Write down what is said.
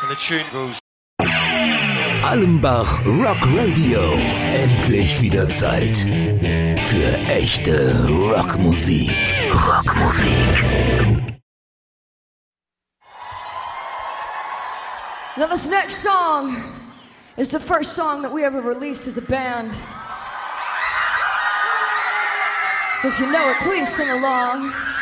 And the tune goes. Allenbach Rock Radio. Endlich wieder Zeit für echte Rockmusik. Now this next song is the first song that we ever released as a band. So if you know it, please sing along.